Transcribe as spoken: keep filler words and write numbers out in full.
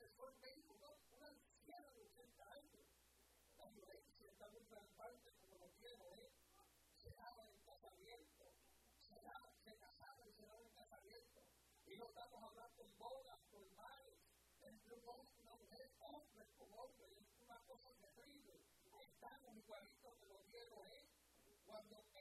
asesor médico, una anciana de ochenta años. La violencia está muy rampante como lo quiero, ¿eh? Se daba en casamiento, se daba, se casaban y se daban en casamiento. Y no estamos hablando en bodas, formales, entre un hombre y una mujer, hombres con hombres, es una cosa terrible. Estamos igualitos que lo quiero, ¿eh? Cuando